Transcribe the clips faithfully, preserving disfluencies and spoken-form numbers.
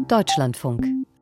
Deutschlandfunk.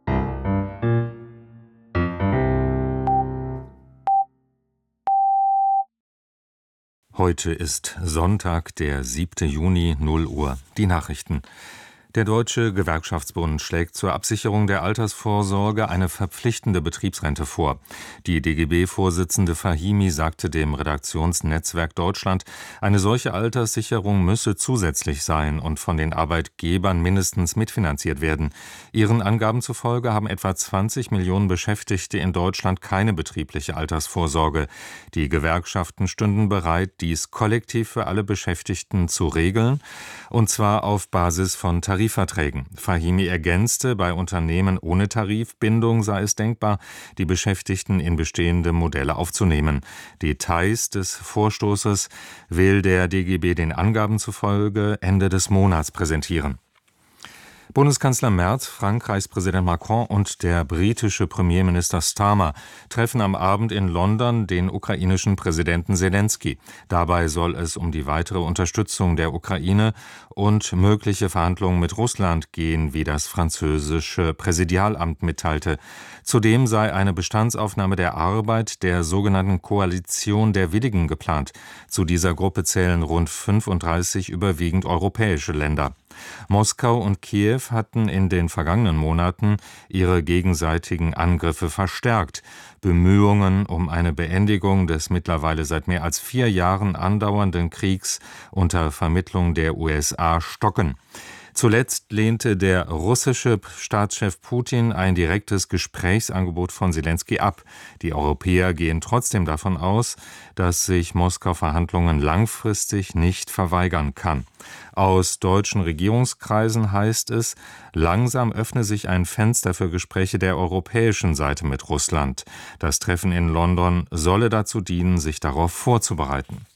Heute ist Sonntag, der siebte Juni, null Uhr. Die Nachrichten. Der Deutsche Gewerkschaftsbund schlägt zur Absicherung der Altersvorsorge eine verpflichtende Betriebsrente vor. Die D G B-Vorsitzende Fahimi sagte dem Redaktionsnetzwerk Deutschland, eine solche Alterssicherung müsse zusätzlich sein und von den Arbeitgebern mindestens mitfinanziert werden. Ihren Angaben zufolge haben etwa zwanzig Millionen Beschäftigte in Deutschland keine betriebliche Altersvorsorge. Die Gewerkschaften stünden bereit, dies kollektiv für alle Beschäftigten zu regeln, und zwar auf Basis von Tarifverträgen. Fahimi ergänzte, bei Unternehmen ohne Tarifbindung sei es denkbar, die Beschäftigten in bestehende Modelle aufzunehmen. Details des Vorstoßes will der D G B den Angaben zufolge Ende des Monats präsentieren. Bundeskanzler Merz, Frankreichs Präsident Macron und der britische Premierminister Starmer treffen am Abend in London den ukrainischen Präsidenten Selenskyj. Dabei soll es um die weitere Unterstützung der Ukraine und mögliche Verhandlungen mit Russland gehen, wie das französische Präsidialamt mitteilte. Zudem sei eine Bestandsaufnahme der Arbeit der sogenannten Koalition der Willigen geplant. Zu dieser Gruppe zählen rund fünfunddreißig überwiegend europäische Länder. Moskau und Kiew hatten in den vergangenen Monaten ihre gegenseitigen Angriffe verstärkt. Bemühungen um eine Beendigung des mittlerweile seit mehr als vier Jahren andauernden Kriegs unter Vermittlung der U S A stocken. Zuletzt lehnte der russische Staatschef Putin ein direktes Gesprächsangebot von Selenskyj ab. Die Europäer gehen trotzdem davon aus, dass sich Moskau Verhandlungen langfristig nicht verweigern kann. Aus deutschen Regierungskreisen heißt es, langsam öffne sich ein Fenster für Gespräche der europäischen Seite mit Russland. Das Treffen in London solle dazu dienen, sich darauf vorzubereiten.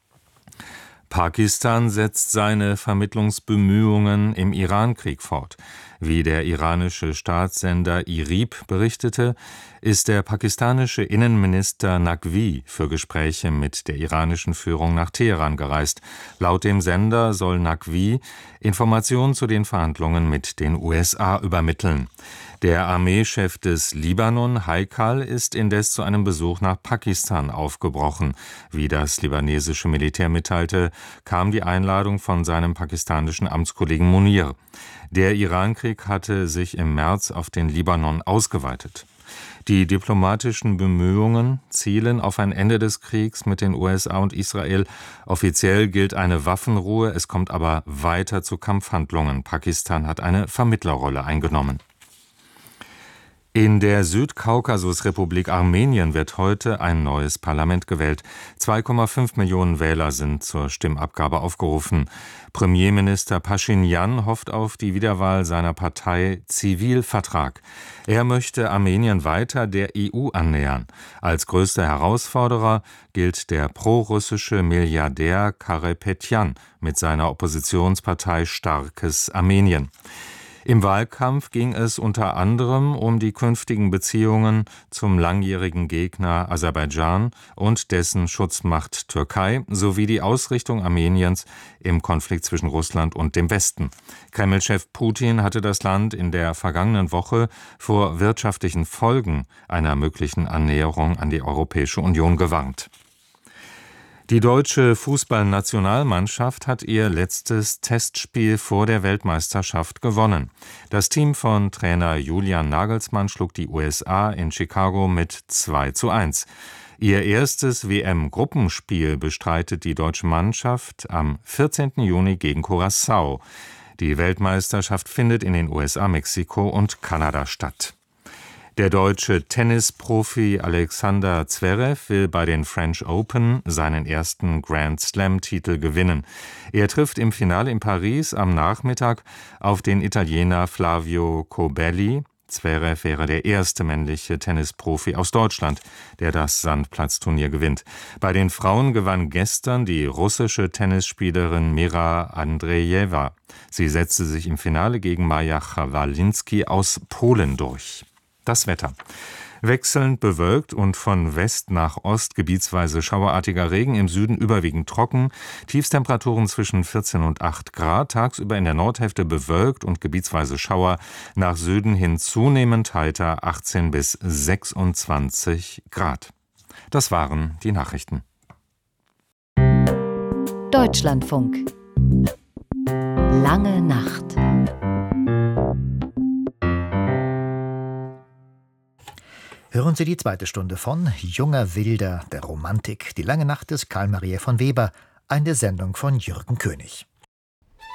Pakistan setzt seine Vermittlungsbemühungen im Irankrieg fort. Wie der iranische Staatssender I R I B berichtete, ist der pakistanische Innenminister Naqvi für Gespräche mit der iranischen Führung nach Teheran gereist. Laut dem Sender soll Naqvi Informationen zu den Verhandlungen mit den U S A übermitteln. Der Armeechef des Libanon, Haikal, ist indes zu einem Besuch nach Pakistan aufgebrochen. Wie das libanesische Militär mitteilte, kam die Einladung von seinem pakistanischen Amtskollegen Munir. Der Irankrieg hatte sich im März auf den Libanon ausgeweitet. Die diplomatischen Bemühungen zielen auf ein Ende des Kriegs mit den U S A und Israel. Offiziell gilt eine Waffenruhe, es kommt aber weiter zu Kampfhandlungen. Pakistan hat eine Vermittlerrolle eingenommen. In der Südkaukasusrepublik Armenien wird heute ein neues Parlament gewählt. zwei Komma fünf Millionen Wähler sind zur Stimmabgabe aufgerufen. Premierminister Paschinjan hofft auf die Wiederwahl seiner Partei Zivilvertrag. Er möchte Armenien weiter der E U annähern. Als größter Herausforderer gilt der prorussische Milliardär Karapetjan mit seiner Oppositionspartei Starkes Armenien. Im Wahlkampf ging es unter anderem um die künftigen Beziehungen zum langjährigen Gegner Aserbaidschan und dessen Schutzmacht Türkei sowie die Ausrichtung Armeniens im Konflikt zwischen Russland und dem Westen. Kreml-Chef Putin hatte das Land in der vergangenen Woche vor wirtschaftlichen Folgen einer möglichen Annäherung an die Europäische Union gewarnt. Die deutsche Fußballnationalmannschaft hat ihr letztes Testspiel vor der Weltmeisterschaft gewonnen. Das Team von Trainer Julian Nagelsmann schlug die U S A in Chicago mit zwei zu eins. Ihr erstes W M-Gruppenspiel bestreitet die deutsche Mannschaft am vierzehnten Juni gegen Curaçao. Die Weltmeisterschaft findet in den U S A, Mexiko und Kanada statt. Der deutsche Tennisprofi Alexander Zverev will bei den French Open seinen ersten Grand-Slam-Titel gewinnen. Er trifft im Finale in Paris am Nachmittag auf den Italiener Flavio Cobolli. Zverev wäre der erste männliche Tennisprofi aus Deutschland, der das Sandplatzturnier gewinnt. Bei den Frauen gewann gestern die russische Tennisspielerin Mira Andrejewa. Sie setzte sich im Finale gegen Maja Chwalinski aus Polen durch. Das Wetter. Wechselnd bewölkt und von West nach Ost gebietsweise schauerartiger Regen, im Süden überwiegend trocken, Tiefstemperaturen zwischen vierzehn und acht Grad, tagsüber in der Nordhälfte bewölkt und gebietsweise Schauer, nach Süden hin zunehmend heiter achtzehn bis sechsundzwanzig Grad. Das waren die Nachrichten. Deutschlandfunk. Lange Nacht. Hören Sie die zweite Stunde von Junger Wilder der Romantik, die lange Nacht des Carl Maria von Weber, eine Sendung von Jürgen König.